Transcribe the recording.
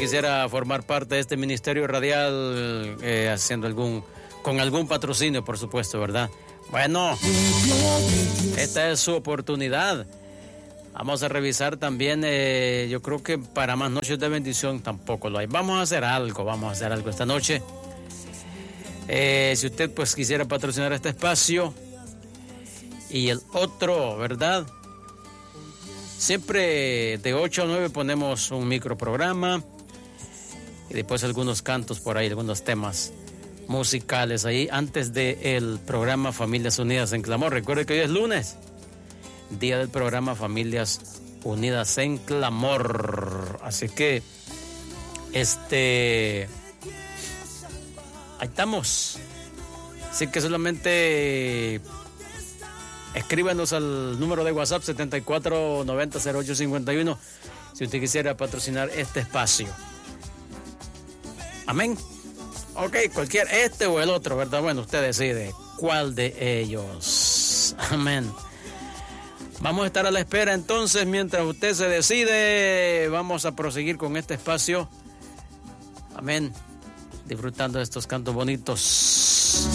quisiera formar parte de este ministerio radial, haciendo con algún patrocinio, por supuesto, ¿verdad? Bueno, esta es su oportunidad. Vamos a revisar también, yo creo que para más noches de bendición tampoco lo hay. Vamos a hacer algo esta noche. Si usted pues quisiera patrocinar este espacio y el otro, ¿verdad? Siempre de 8 a 9 ponemos un microprograma y después algunos cantos por ahí, algunos temas musicales ahí antes del programa Familias Unidas en Clamor. Recuerde que hoy es lunes, día del programa Familias Unidas en Clamor. Así que ahí estamos. Así que solamente escríbanos al número de WhatsApp 74900851 si usted quisiera patrocinar este espacio. Amén. Ok, cualquier, o el otro, ¿verdad? Bueno, usted decide cuál de ellos. Amén. Vamos a estar a la espera entonces. Mientras usted se decide, vamos a proseguir con este espacio. Amén. Disfrutando de estos cantos bonitos.